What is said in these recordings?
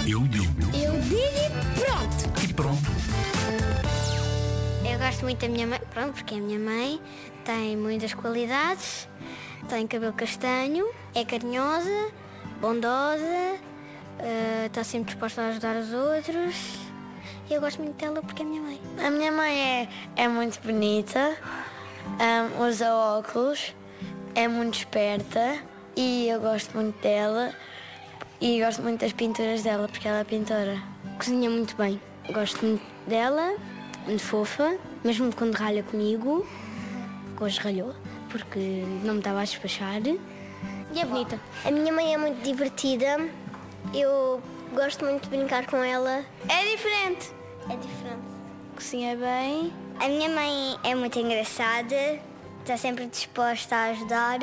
Eu digo. Eu digo e pronto. E pronto. Eu gosto muito da minha mãe, pronto, porque a minha mãe tem muitas qualidades, tem cabelo castanho, é carinhosa, bondosa, está sempre disposta a ajudar os outros. E eu gosto muito dela porque é a minha mãe. A minha mãe é muito bonita, usa óculos, é muito esperta e eu gosto muito dela e gosto muito das pinturas dela porque ela é pintora. Cozinha muito bem, gosto muito dela, muito fofa, mesmo quando ralha comigo, que hoje ralhou, porque não me estava a despachar. E é bonita. A minha mãe é muito divertida. Eu gosto muito de brincar com ela. É diferente. É diferente. Cozinha bem. A minha mãe é muito engraçada, está sempre disposta a ajudar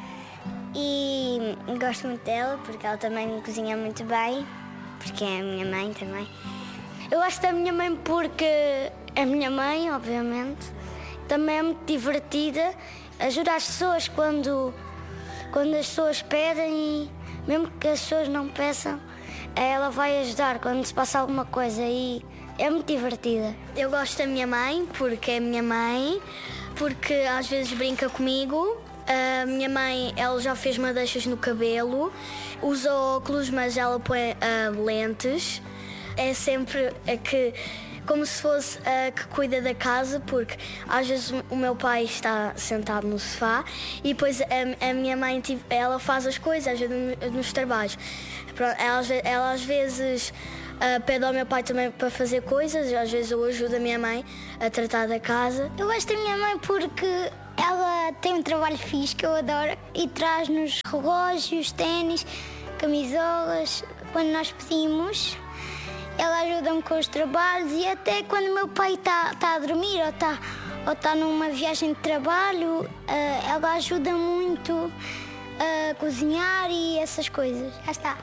e gosto muito dela porque ela também cozinha muito bem, porque é a minha mãe também. Eu gosto da minha mãe porque é minha mãe, obviamente. Também é muito divertida. Ajuda as pessoas quando as pessoas pedem e mesmo que as pessoas não peçam, ela vai ajudar quando se passa alguma coisa e é muito divertida. Eu gosto da minha mãe porque é minha mãe, porque às vezes brinca comigo. A minha mãe, ela já fez madeixas no cabelo, usa óculos, mas ela põe lentes. É sempre como se fosse a que cuida da casa, porque às vezes o meu pai está sentado no sofá e depois a minha mãe ela faz as coisas, ajuda nos trabalhos. Pronto, ela às vezes pede ao meu pai também para fazer coisas, às vezes eu ajudo a minha mãe a tratar da casa. Eu gosto da minha mãe porque ela tem um trabalho fixe que eu adoro e traz-nos relógios, ténis, camisolas. Quando nós pedimos, ela ajuda-me com os trabalhos e até quando o meu pai está a dormir ou está numa viagem de trabalho, ela ajuda muito a cozinhar e essas coisas. Já está.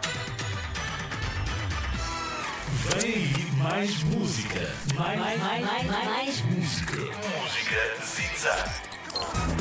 Vem aí mais música. Mais música. Música Zig Zag.